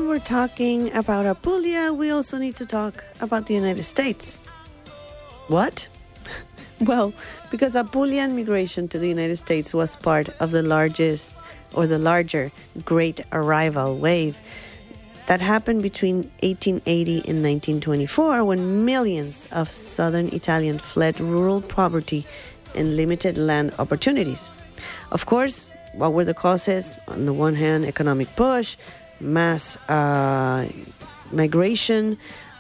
we're talking about Apulia, we also need to talk about the United States. What? Well, because Apulian migration to the United States was part of the larger Great Arrival wave that happened between 1880 and 1924, when millions of southern Italians fled rural poverty and limited land opportunities. Of course, what were the causes? On the one hand, economic push, mass migration,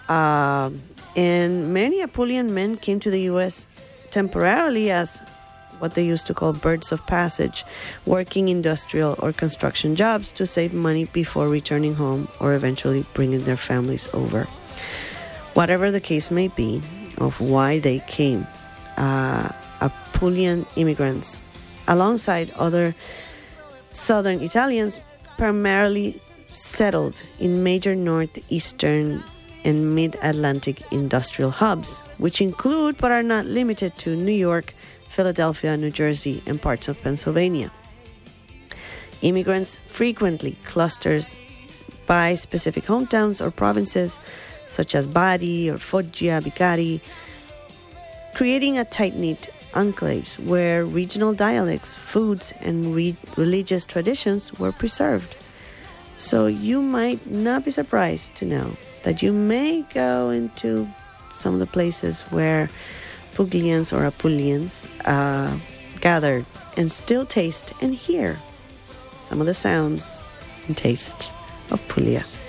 and many Apulian men came to the U.S. temporarily as what they used to call birds of passage, working industrial or construction jobs to save money before returning home or eventually bringing their families over. Whatever the case may be of why they came, Apulian immigrants, alongside other southern Italians, primarily settled in major northeastern and mid-Atlantic industrial hubs, which include but are not limited to New York, Philadelphia, New Jersey, and parts of Pennsylvania. Immigrants frequently clusters by specific hometowns or provinces, such as Bari or Foggia, Vicari, creating a tight-knit enclaves where regional dialects, foods, and religious traditions were preserved. So you might not be surprised to know that you may go into some of the places where Puglians or Apulians gathered and still taste and hear some of the sounds and taste of Puglia.